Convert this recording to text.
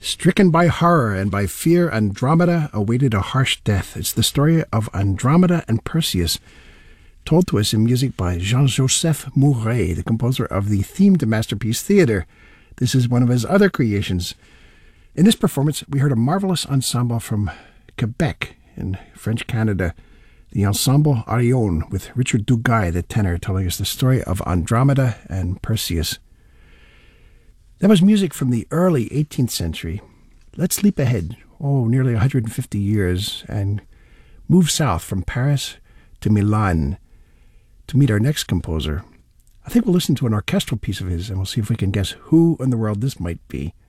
Stricken by horror and by fear, Andromeda awaited a harsh death. It's the story of Andromeda and Perseus, told to us in music by Jean-Joseph Mouret, the composer of the theme to Masterpiece Theatre. This is one of his other creations. In this performance, we heard a marvelous ensemble from Quebec in French Canada, the Ensemble Arion, with Richard Duguay, the tenor, telling us the story of Andromeda and Perseus. That was music from the early 18th century. Let's leap ahead, nearly 150 years, and move south from Paris to Milan to meet our next composer. I think we'll listen to an orchestral piece of his, and we'll see if we can guess who in the world this might be.